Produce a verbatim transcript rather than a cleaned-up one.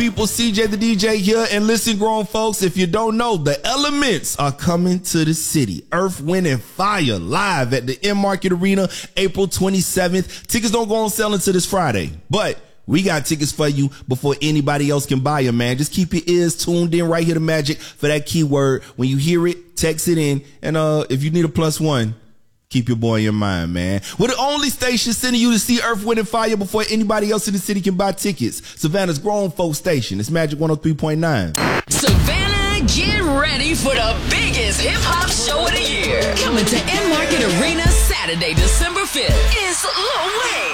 People, C J the D J here, and listen, grown folks, if you don't know, the Elements are coming to the city. Earth, Wind, and Fire live at the M-Market Arena, April twenty-seventh. Tickets don't go on sale until this Friday, but we got tickets for you before anybody else can buy them, man. Just keep your ears tuned in right here to Magic for that keyword. When you hear it, text it in, and uh, if you need a plus one, keep your boy in your mind, man. We're the only station sending you to see Earth, Wind, and Fire before anybody else in the city can buy tickets. Savannah's grown folk station. It's Magic one oh three point nine. Savannah, get ready for the biggest hip-hop show of the year. Coming to M-Market Arena Saturday, December fifth. It's Lil Wayne.